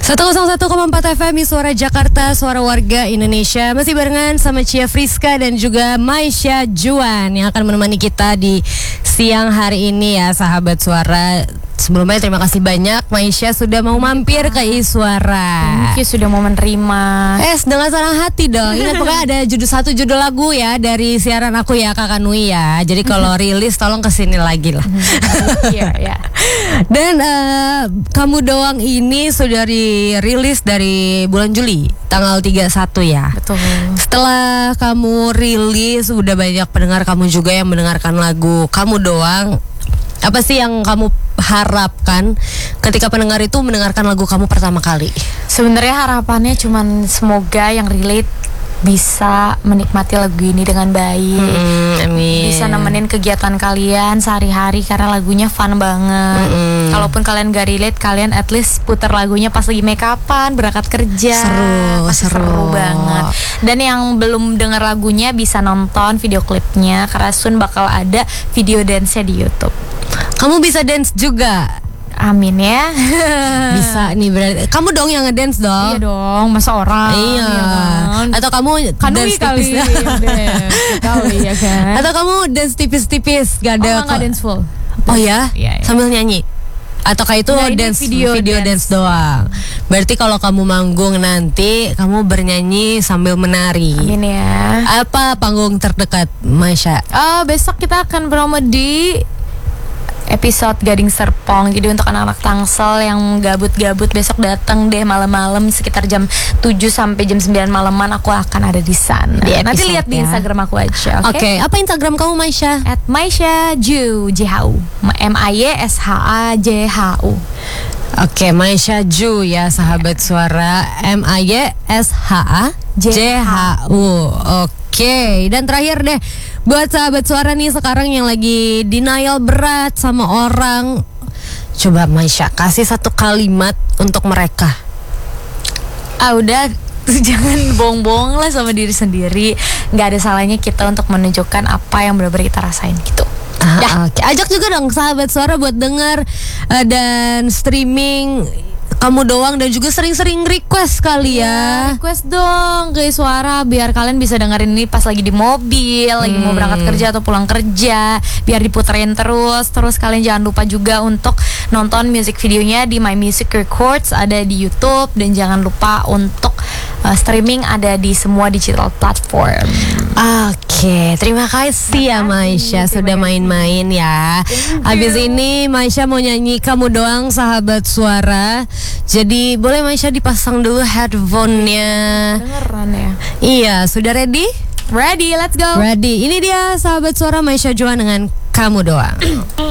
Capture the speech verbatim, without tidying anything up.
seratus satu koma empat F M Suara Jakarta, suara warga Indonesia. Masih barengan sama Cia Friska dan juga Maisha Juan yang akan menemani kita di siang hari ini ya, sahabat suara. Sebelumnya terima kasih banyak Maisha sudah mau mampir ke Iswara. Thank you sudah mau menerima. Eh, dengan senang hati dong. Ingat pokoknya ada judul satu judul lagu ya dari siaran aku ya, Kakak Nui ya. Jadi kalau rilis tolong kesini lagi lah. Iya, iya. Dan uh, Kamu Doang ini sudah dirilis dari bulan Juli tanggal tiga puluh satu ya. Betul. Setelah kamu rilis udah banyak pendengar kamu juga yang mendengarkan lagu Kamu Doang. Apa sih yang kamu harapkan ketika pendengar itu mendengarkan lagu kamu pertama kali? Sebenarnya harapannya cuman semoga yang relate bisa menikmati lagu ini dengan baik. Hmm, amin. Bisa nemenin kegiatan kalian sehari-hari karena lagunya fun banget. Hmm. Kalaupun kalian gak relate, kalian at least putar lagunya pas lagi make upan, berangkat kerja. Seru, pasti seru. seru banget. Dan yang belum denger lagunya bisa nonton video klipnya karena soon bakal ada video dance-nya di YouTube. Kamu bisa dance juga? Amin ya. Bisa nih berarti. Kamu dong yang ngedance dong. Iya dong, masa orang. Iya. Iya kan? Atau kamu Kanui dance kali. tipis? Kali ya kan. Atau kamu dance tipis-tipis? Gak ada. Oh, enggak dance full. Oh ya? Iya, iya. Sambil nyanyi? Atau kayak itu Nah, ini dance video video, dance. dance. doang. Berarti kalau kamu manggung nanti kamu bernyanyi sambil menari. Amin ya. Apa panggung terdekat, Maisha? Oh, besok kita akan promo di episode Gading Serpong. Jadi untuk anak-anak Tangsel yang gabut-gabut besok datang deh malam-malam sekitar jam tujuh sampai jam sembilan malaman aku akan ada di sana. Di Nanti episode lihat di ya. Instagram aku aja. Oke, Oke. okay. Apa Instagram kamu, Maisha? At Maisha Ju J H U. M A Y S H A J H U. Oke, Maisha Ju ya, sahabat suara. M A Y S H A J H U. Oke, dan terakhir deh buat sahabat suara nih sekarang yang lagi denial berat sama orang, coba Maisha kasih satu kalimat untuk mereka. Ah udah, jangan bohong-bohong lah sama diri sendiri. Nggak ada salahnya kita untuk menunjukkan apa yang benar-benar kita rasain gitu. Ah, oke, ajak juga dong sahabat suara buat denger uh, dan streaming Kamu Doang dan juga sering-sering request kali ya. Request dong ke Suara biar kalian bisa dengerin ini pas lagi di mobil, lagi mau berangkat kerja atau pulang kerja, biar diputerin terus. Terus kalian jangan lupa juga untuk nonton music videonya di My Music Records, ada di YouTube, dan jangan lupa untuk uh, streaming ada di semua digital platform. Oke, terima kasih ya Maisha sudah main-main ya. Habis ini Maisha mau nyanyi Kamu Doang, sahabat suara. Jadi boleh Maisha dipasang dulu headphone-nya. Dengeran ya? Iya, sudah ready? Ready, let's go. Ready. Ini dia sahabat suara Maisha Juan dengan Kamu Doang.